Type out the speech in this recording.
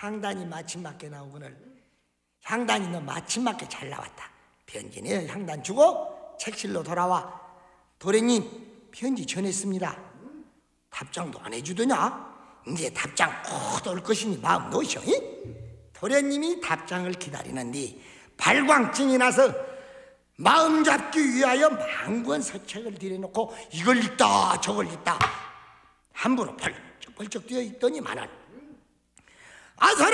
향단이 마침 맞게 나오거늘. 향단이 너 마침 맞게 잘 나왔다. 편지네 향단 주고 책실로 돌아와. 도련님 편지 전했습니다. 답장도 안 해주더냐? 이제 답장 곧 올 것이니 마음 놓으시오. 도련님이 답장을 기다리는데 발광증이 나서 마음 잡기 위하여 만권 서책을 들여놓고 이걸 읽다 저걸 읽다 함부로 펄쩍펄쩍 뛰어 있더니만은 아서라